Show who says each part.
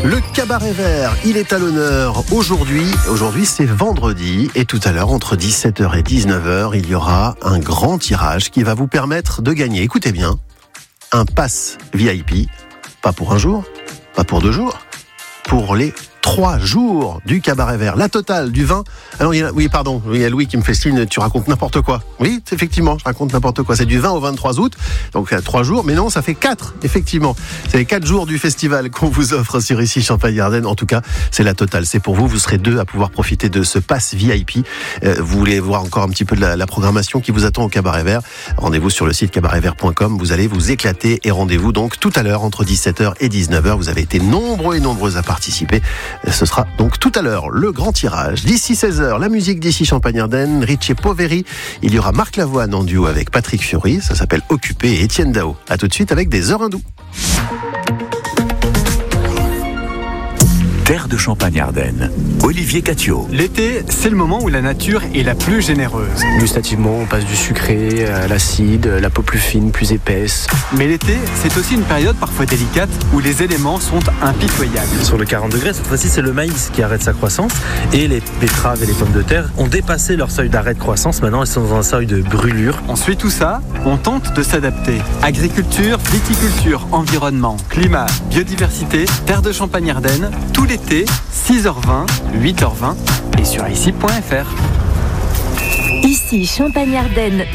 Speaker 1: Le cabaret vert, il est à l'honneur aujourd'hui. Aujourd'hui, c'est vendredi. Et tout à l'heure, entre 17h et 19h, il y aura un grand tirage qui va vous permettre de gagner, écoutez bien, un pass VIP. Pas pour un jour, pas pour 2 jours, pour les 3 jours du cabaret vert. La totale du 20... Alors, il y a Louis qui me fait signe, tu racontes n'importe quoi. Oui, effectivement, je raconte n'importe quoi. C'est du 20 au 23 août, donc 3 jours. Mais non, ça fait 4, effectivement. C'est les 4 jours du festival qu'on vous offre sur ici Champagne-Ardenne. En tout cas, c'est la totale. C'est pour vous. Vous serez 2 à pouvoir profiter de ce pass VIP. Vous voulez voir encore un petit peu de la programmation qui vous attend au cabaret vert. Rendez-vous sur le site cabaretvert.com. Vous allez vous éclater et rendez-vous donc tout à l'heure entre 17h et 19h. Vous avez été nombreux et nombreuses à participer. Ce sera donc tout à l'heure le grand tirage. D'ici 16h, la musique d'ici Champagne-Ardenne, Richie Poveri. Il y aura Marc Lavoine en duo avec Patrick Fiori. Ça s'appelle Occupé et Étienne Dao. À tout de suite avec des heures hindous.
Speaker 2: Terre de Champagne-Ardenne, Olivier Catio.
Speaker 3: L'été, c'est le moment où la nature est la plus généreuse.
Speaker 4: Gustativement, on passe du sucré à l'acide, la peau plus fine, plus épaisse.
Speaker 3: Mais l'été, c'est aussi une période parfois délicate où les éléments sont impitoyables.
Speaker 5: Sur le 40 degrés, cette fois-ci, c'est le maïs qui arrête sa croissance et les betteraves et les pommes de terre ont dépassé leur seuil d'arrêt de croissance. Maintenant, elles sont dans un seuil de brûlure.
Speaker 3: On suit tout ça, on tente de s'adapter. Agriculture, viticulture, environnement, climat, biodiversité, Terre de Champagne-Ardenne, tout l'été, 6h20, 8h20 et sur ici.fr.
Speaker 6: Ici Champagne-Ardenne